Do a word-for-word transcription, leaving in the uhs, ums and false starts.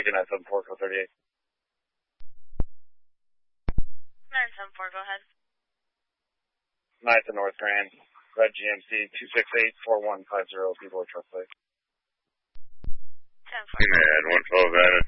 J nine seven four, code thirty-eight. nine seven four, go ahead. ninth and North Grand, red G M C two six eight four one five zero, B-Boy truck plate. ten four. And one twelve out of